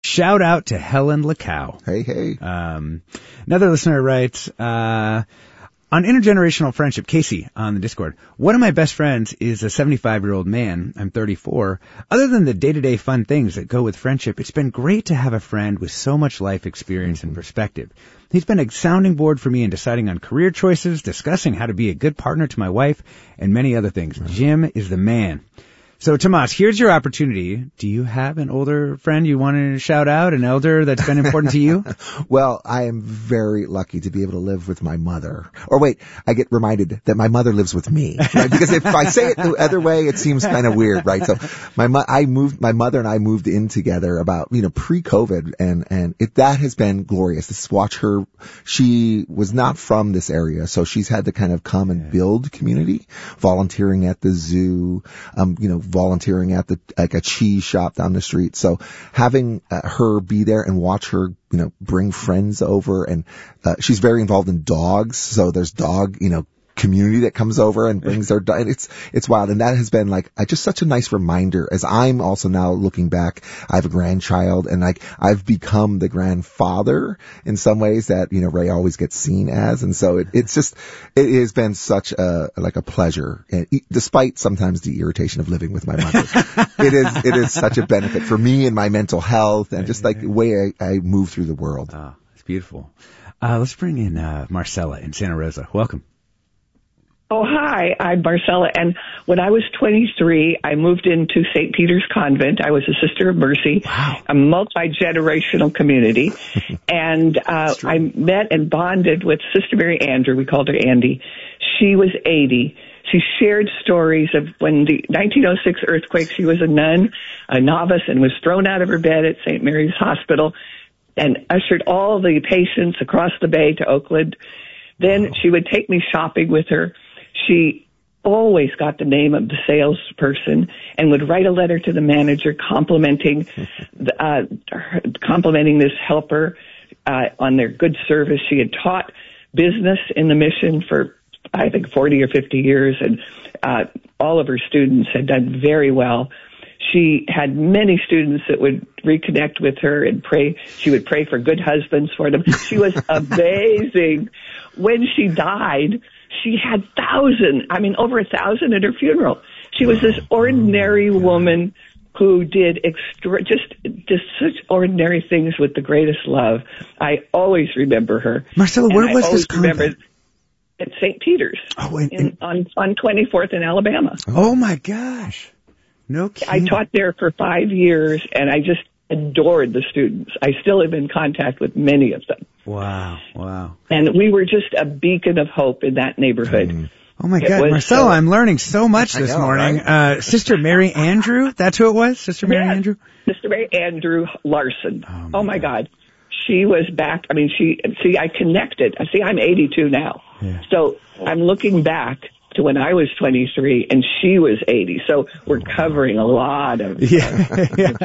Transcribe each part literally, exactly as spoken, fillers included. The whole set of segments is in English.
Shout out to Helen LaCow. Hey, hey. Um, another listener writes, uh, on intergenerational friendship, Casey on the Discord, one of my best friends is a seventy-five-year-old man. I'm thirty-four. Other than the day-to-day fun things that go with friendship, it's been great to have a friend with so much life experience and perspective. He's been a sounding board for me in deciding on career choices, discussing how to be a good partner to my wife, and many other things. Jim is the man. So, Tomas, here's your opportunity. Do you have an older friend you want to shout out, an elder that's been important to you? Well, I am very lucky to be able to live with my mother. Or wait, I get reminded that my mother lives with me. Right? Because if I say it the other way, it seems kind of weird, right? So my mo- I moved, my mother and I moved in together about, you know, pre-COVID, and, and it, that has been glorious. To watch her, she was not from this area, so she's had to kind of come and build community, volunteering at the zoo, um, you know, volunteering at the like a cheese shop down the street. So having uh, her be there and watch her, you know, bring friends over, and uh, she's very involved in dogs. So there's dog, you know, community that comes over and brings their dog. It's it's wild, and that has been like uh, just such a nice reminder. As I'm also now looking back, I have a grandchild, and like I've become the grandfather in some ways that, you know, Ray always gets seen as, and so it, it's just it has been such a like a pleasure, and despite sometimes the irritation of living with my mother, it is it is such a benefit for me and my mental health, and just like the way I, I move through the world. Oh, it's beautiful. Uh, let's bring in uh, Marcella in Santa Rosa. Welcome. Oh, hi, I'm Marcella, and when I was twenty-three, I moved into Saint Peter's Convent. I was a Sister of Mercy, wow. a multi-generational community, and uh, I met and bonded with Sister Mary Andrew. We called her Andy. She was eighty. She shared stories of when the nineteen oh six earthquake, she was a nun, a novice, and was thrown out of her bed at Saint Mary's Hospital and ushered all the patients across the bay to Oakland. Then wow. she would take me shopping with her. She always got the name of the salesperson and would write a letter to the manager complimenting the, uh, her, complimenting this helper uh, on their good service. She had taught business in the mission for, I think, forty or fifty years, and uh, all of her students had done very well. She had many students that would reconnect with her and pray. She would pray for good husbands for them. She was amazing. When she died, she had thousand, I mean, over a thousand at her funeral. She was this ordinary woman who did extra, just, just such ordinary things with the greatest love. I always remember her. Marcella, where was this convent? At Saint Peter's, oh, and, in, on, on twenty-fourth in Alabama. Oh my gosh. No kidding. I taught there for five years, and I just adored the students. I still am in contact with many of them. Wow, wow. And we were just a beacon of hope in that neighborhood. Mm. Oh, my it God. Marcella, so, I'm learning so much this know, morning. Right? Uh, Sister Mary Andrew, that's who it was? Sister Mary yes, Andrew? Sister Mary Andrew Larson. Oh, my, oh my God. God. She was back. I mean, she, see, I connected. See, I'm eighty-two now. Yeah. So I'm looking back to when I was twenty-three and she was eighty. So we're covering a lot of. Yeah.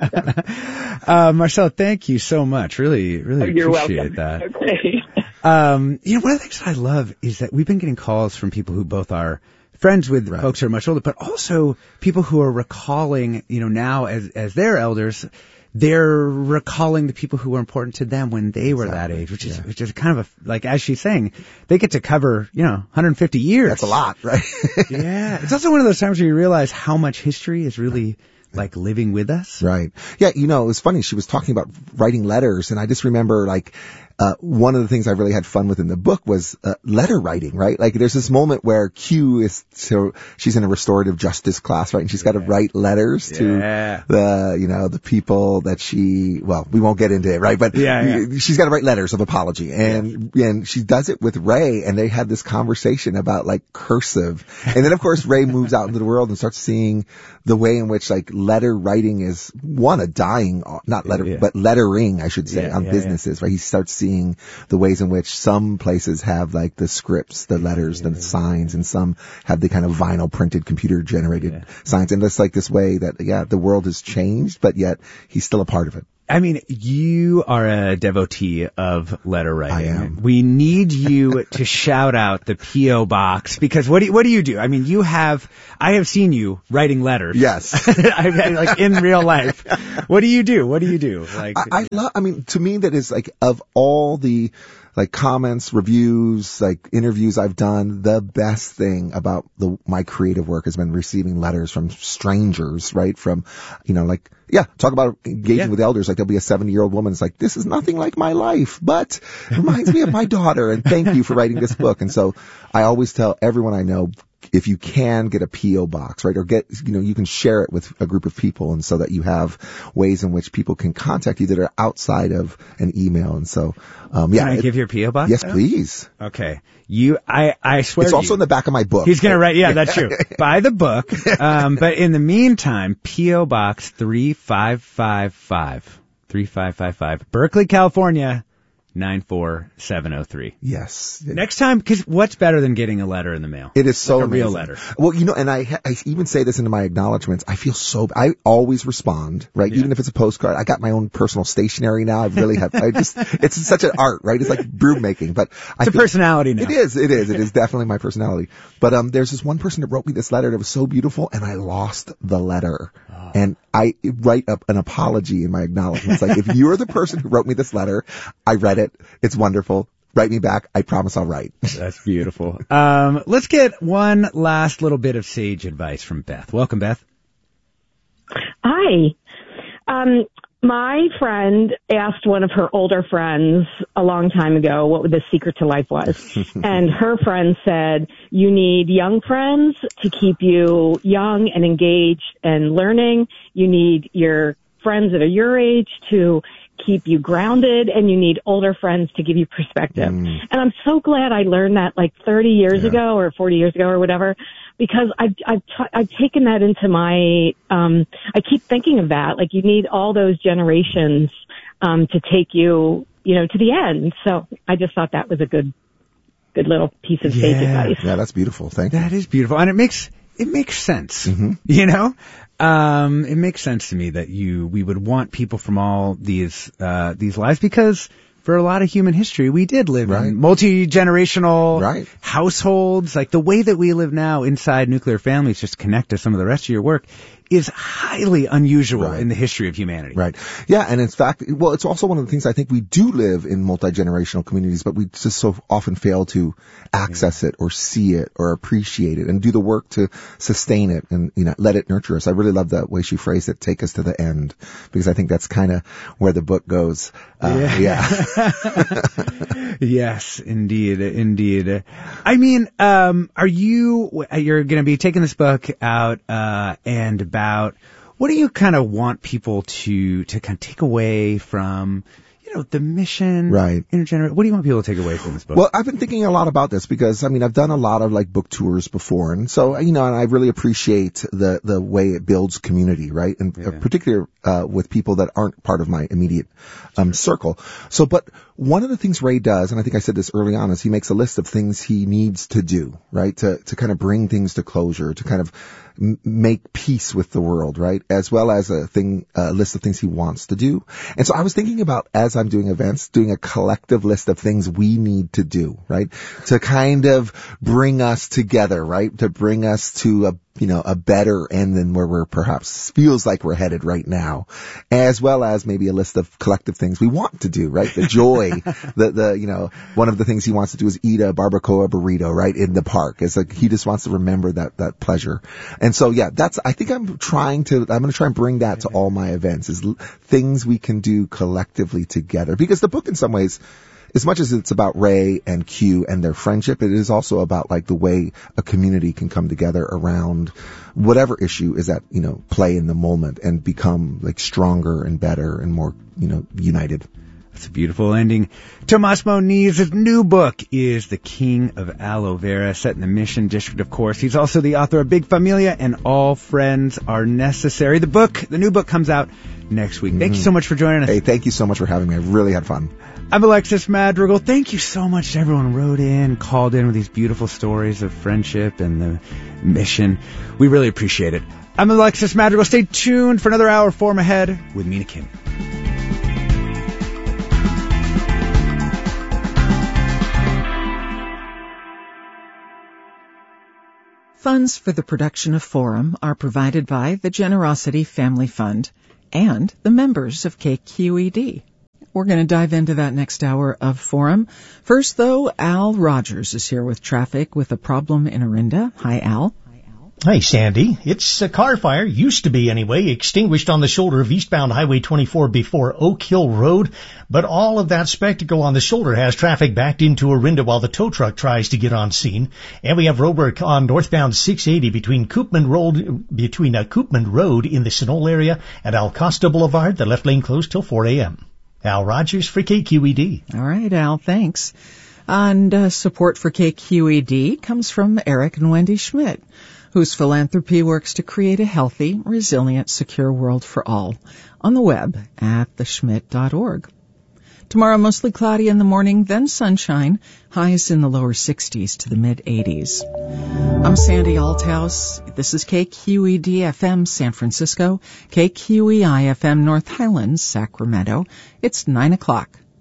yeah. uh, Marcella, thank you so much. Really, really oh, you're appreciate welcome. that. Okay. Um, you know, one of the things that I love is that we've been getting calls from people who both are friends with right. folks who are much older, but also people who are recalling, you know, now as, as their elders, they're recalling the people who were important to them when they were exactly. that age, which is, yeah. which is kind of a, like, as she's saying, they get to cover, you know, one hundred fifty years. That's a lot, right? Yeah. It's also one of those times where you realize how much history is really like living with us. Right. Yeah. You know, it was funny. She was talking about writing letters, and I just remember like, Uh, one of the things I really had fun with in the book was uh, letter writing, right? Like there's this moment where Q is, so she's in a restorative justice class, right? And she's got yeah. to write letters yeah. to the, you know, the people that she, well, we won't get into it, right? But yeah, yeah. she's got to write letters of apology. And, yeah. and she does it with Ray, and they had this conversation about like cursive. And then of course Ray moves out into the world and starts seeing the way in which like letter writing is one, a dying, not letter, yeah. but lettering, I should say, yeah, on yeah, businesses, yeah. right? He starts seeing the ways in which some places have like the scripts, the letters, the signs, and some have the kind of vinyl printed computer generated yeah. signs. And it's like this way that, yeah, the world has changed, but yet he's still a part of it. I mean, you are a devotee of letter writing. I am. We need you to shout out the P O box, because what do you, what do you do? I mean, you have, I have seen you writing letters. Yes. I mean, like in real life. What do you do? What do you do? Like, I, I love, I mean, to me, that is like, of all the, like, comments, reviews, like, interviews I've done, the best thing about the, my creative work has been receiving letters from strangers, right? From, you know, like, yeah, talk about engaging Yeah. with elders. Like, there'll be a seventy-year-old woman. It's like, this is nothing like my life, but it reminds me of my daughter, and thank you for writing this book. And so I always tell everyone I know, if you can, get a P O box, right? Or get, you know, you can share it with a group of people, and so that you have ways in which people can contact you that are outside of an email. And so, um, yeah. can I it- give your P O box? Yes, out? please. Okay. You, I, I swear It's to also you, in the back of my book. he's gonna write, yeah, that's true. Buy the book. Um, but in the meantime, P O Box three five five five. three five five five. Berkeley, California, nine four seven oh three. Yes. Next time, because what's better than getting a letter in the mail? It is so Like a real amazing. letter. Well, you know, and I, I even say this into my acknowledgments. I feel so, I always respond, right? Yeah. Even if it's a postcard. I got my own personal stationery now. I really have, I just, it's such an art, right? It's like broom making, but I It's a feel- personality now. It is, it is, it is definitely my personality. But, um, there's this one person that wrote me this letter that was so beautiful, and I lost the letter. Oh. And I write up an apology in my acknowledgments. Like, if you're the person who wrote me this letter, I read it. It's wonderful. Write me back. I promise I'll write. That's beautiful. Um, let's get one last little bit of sage advice from Beth. Welcome, Beth. Hi. Um, my friend asked one of her older friends a long time ago what the secret to life was. And her friend said, you need young friends to keep you young and engaged and learning. You need your friends that are your age to keep you grounded, and you need older friends to give you perspective. Mm. And I'm so glad I learned that like thirty years Yeah. ago or forty years ago or whatever, because I've, I've, t- I've taken that into my, um, I keep thinking of that. Like, you need all those generations, um, to take you, you know, to the end. So I just thought that was a good, good little piece of sage Yeah. advice. Yeah, that's beautiful. Thank you. That is beautiful. And it makes, it makes sense. Mm-hmm. You know? Um, it makes sense to me that you, we would want people from all these, uh, these lives, because for a lot of human history, we did live Right. in multi-generational Right. households. Like, the way that we live now inside nuclear families, just to connect to some of the rest of your work, is highly unusual Right. in the history of humanity. Right. Yeah, and in fact, well, it's also one of the things I think we do live in multi-generational communities, but we just so often fail to access it or see it or appreciate it and do the work to sustain it and, you know, let it nurture us. I really love the way she phrased it, take us to the end, because I think that's kind of where the book goes. Uh, yeah. Yes, indeed, indeed. I mean, um, are you, you're going to be taking this book out, uh, and about, what do you kind of want people to, to kind of take away from, you know, the mission? Right. Intergener- what do you want people to take away from this book? Well, I've been thinking a lot about this because, I mean, I've done a lot of like book tours before. And so, you know, and I really appreciate the, the way it builds community, right? And Yeah. uh, particularly, uh, with people that aren't part of my immediate, um, circle. So, but one of the things Ray does, and I think I said this early on, is he makes a list of things he needs to do, right? To, to kind of bring things to closure, to kind of m- make peace with the world, right? As well as a thing, a list of things he wants to do. And so I was thinking about, as I'm doing events, doing a collective list of things we need to do, right? To kind of bring us together, right? To bring us to a, you know, a better end than where we're perhaps feels like we're headed right now, as well as maybe a list of collective things we want to do, right? The joy, the, the, you know, one of the things he wants to do is eat a barbacoa burrito, right? In the park. It's like, he just wants to remember that, that pleasure. And so, yeah, that's, I think I'm trying to, I'm going to try and bring that to all my events, is l- things we can do collectively together, because the book in some ways, as much as it's about Ray and Q and their friendship, it is also about like the way a community can come together around whatever issue is at, you know, play in the moment and become like stronger and better and more, you know, united. That's a beautiful ending. Tomas Moniz's new book is The King of Aloe Vera, set in the Mission District, of course. He's also the author of Big Familia and All Friends Are Necessary. The book, the new book comes out next week. Thank you so much for joining us. Hey, thank you so much for having me. I really had fun. I'm Alexis Madrigal. Thank you so much to everyone who wrote in, called in with these beautiful stories of friendship and the mission. We really appreciate it. I'm Alexis Madrigal. Stay tuned for another hour of Form Ahead with Mina Kim. Funds for the production of Forum are provided by the Generosity Family Fund and the members of K Q E D. We're going to dive into that next hour of Forum. First, though, Al Rogers is here with traffic with a problem in Orinda. Hi, Al. Hey, Sandy. It's a car fire, used to be anyway, extinguished on the shoulder of eastbound Highway twenty-four before Oak Hill Road. But all of that spectacle on the shoulder has traffic backed into Orinda while the tow truck tries to get on scene. And we have roadwork on northbound six eighty between Koopman Road, between uh, Koopman Road in the Sunol area and Al Costa Boulevard, the left lane closed till four a.m. Al Rogers for K Q E D. All right, Al, thanks. And uh, support for K Q E D comes from Eric and Wendy Schmidt, whose philanthropy works to create a healthy, resilient, secure world for all on the web at the schmidt dot org. Tomorrow, mostly cloudy in the morning, then sunshine, highs in the lower sixties to the mid-eighties. I'm Sandy Althouse. This is K Q E D F M San Francisco, K Q E I F M North Highlands, Sacramento. It's nine o'clock.